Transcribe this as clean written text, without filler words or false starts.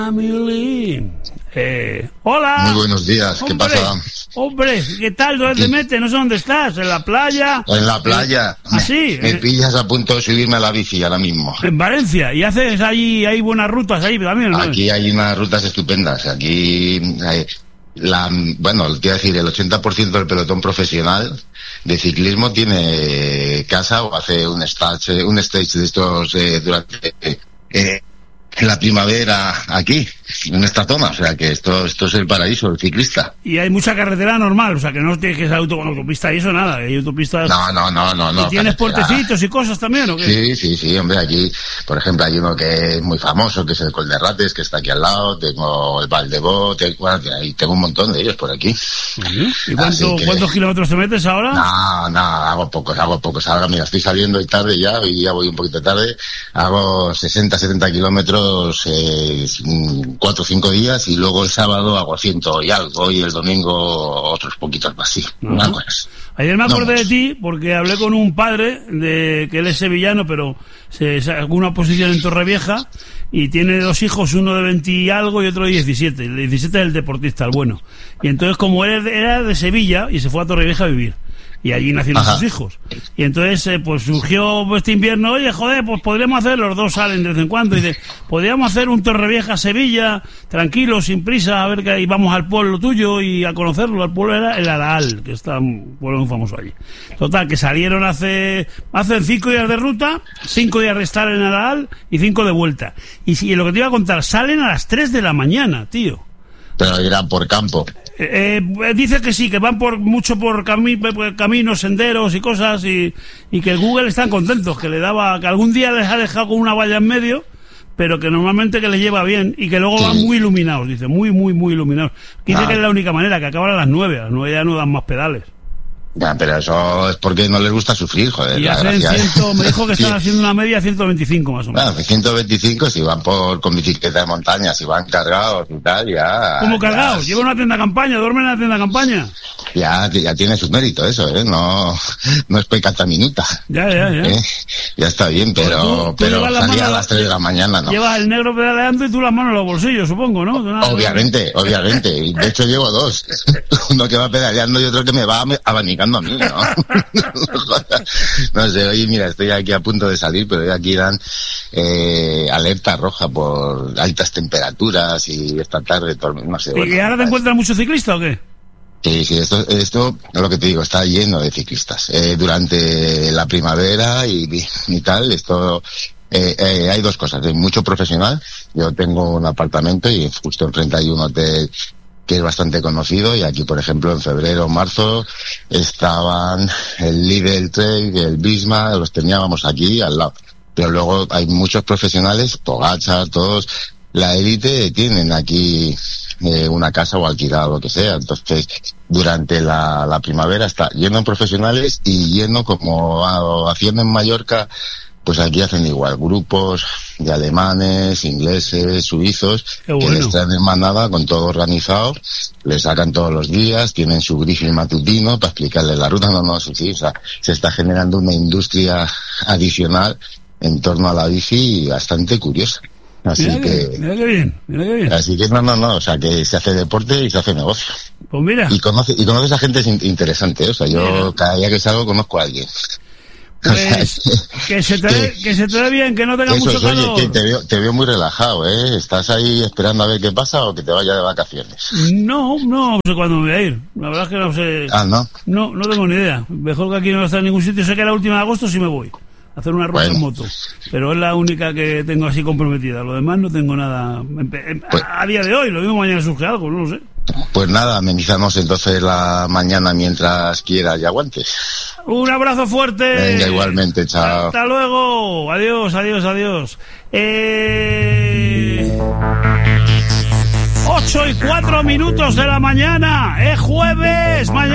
Hola. Muy buenos días, ¿qué pasa? Hombre, ¿qué tal? ¿Dónde te metes? No sé dónde estás, ¿en la playa? En la playa. ¿Ah, sí? Me pillas a punto de subirme a la bici ahora mismo. En Valencia. ¿Y haces allí, hay buenas rutas ahí también, no? Aquí hay unas rutas estupendas. Aquí hay bueno, quiero decir, el 80% del pelotón profesional de ciclismo tiene casa o hace un stage de estos durante en la primavera aquí, en esta zona, o sea que esto es el paraíso del ciclista. Y hay mucha carretera normal, o sea que no tienes que ser autopista y eso nada, hay autopistas... No. ¿Y tienes puertecitos y cosas también o qué? Sí, hombre, aquí, por ejemplo, hay uno que es muy famoso, que es el Col de Rates, que está aquí al lado, tengo el Valdebó, tengo un montón de ellos por aquí. ¿Y cuántos kilómetros te metes ahora? No, hago pocos. Ahora, mira, estoy saliendo y tarde ya, hoy ya voy un poquito tarde, hago 60-70 kilómetros 4 o 5 días y luego el sábado hago 100 y algo y el domingo otros poquitos más, sí. Ayer me acordé de ti porque hablé con un padre que él es sevillano, pero se sacó una posición en Torrevieja y tiene 2 hijos, uno de 20 y algo y otro de 17. El de 17 es el deportista, el bueno. Y entonces, como él era de Sevilla y se fue a Torrevieja a vivir. Y allí nacieron sus hijos. Y entonces, pues surgió este invierno, oye, joder, pues podríamos hacer, los dos salen de vez en cuando, y podríamos hacer un Torrevieja-Sevilla, tranquilo, sin prisa, a ver que ahí vamos al pueblo tuyo y a conocerlo. El pueblo era el Araal, que está un pueblo muy famoso allí. Total, que salieron hacen 5 días de ruta, 5 días de estar en Araal y 5 de vuelta. Y lo que te iba a contar, salen a las 3 de la mañana, tío. Pero irán por campo. Dice que sí, que van por caminos, senderos y cosas y que el Google están contentos, que que algún día les ha dejado con una valla en medio, pero que normalmente que les lleva bien y que luego van muy iluminados, dice, muy iluminados. Dice que es la única manera, que acaban a las 9 ya no dan más pedales. Ya, pero eso es porque no les gusta sufrir, joder. Y me dijo que están haciendo una media 125 más o menos. Claro, 125 si van con bicicleta de montaña, si van cargados y tal, ya... ¿Cómo cargados? Lleva una tienda de campaña, duermen en la tienda de campaña. Ya tiene su mérito eso, no es pecata minuta. Ya. Ya está bien, pero salía a las 3 de la mañana, ¿no? Llevas el negro pedaleando y tú las manos en los bolsillos, supongo, ¿no? Obviamente. Y de hecho llevo 2. Uno que va pedaleando y otro que me va abanicando a mí, ¿no? No sé, oye, mira, estoy aquí a punto de salir, pero hoy aquí dan alerta roja por altas temperaturas y esta tarde, no sé. ¿Y ahora te encuentras mucho ciclista o qué? Sí, esto es lo que te digo, está lleno de ciclistas. Durante la primavera y tal, esto... hay 2 cosas, hay mucho profesional. Yo tengo un apartamento y justo enfrente hay un hotel que es bastante conocido, y aquí, por ejemplo, en febrero o marzo estaban el Lidl Trail, el Bismarck, los teníamos aquí al lado. Pero luego hay muchos profesionales, Pogačar, todos, la élite tienen aquí una casa o alquilado, lo que sea. Entonces, durante la primavera está lleno de profesionales y lleno, como haciendo en Mallorca, pues aquí hacen igual, grupos de alemanes, ingleses, suizos, que les traen en manada con todo organizado, les sacan todos los días, tienen su briefing matutino para explicarles la ruta. Sí, o sea, se está generando una industria adicional en torno a la bici bastante curiosa. Así mira qué bien. Así que no, o sea, que se hace deporte y se hace negocio. Pues mira. Y conoces a gente interesante, o sea, yo cada día que salgo conozco a alguien. Pues que se te dé bien, que no tenga mucho calor. Oye, que te veo muy relajado, ¿eh? ¿Estás ahí esperando a ver qué pasa o que te vaya de vacaciones? No sé cuándo me voy a ir. La verdad es que no sé. ¿no? No tengo ni idea. Mejor que aquí no voy a estar en ningún sitio. Sé que la última de agosto sí me voy a hacer una ruta en moto. Pero es la única que tengo así comprometida. Lo demás no tengo nada. A día de hoy, lo mismo mañana surge algo, no lo sé. Pues nada, amenizamos entonces la mañana mientras quieras y aguantes. Un abrazo fuerte. Venga, igualmente, chao. Hasta luego. Adiós. 8:04 de la mañana. Es jueves. Mañana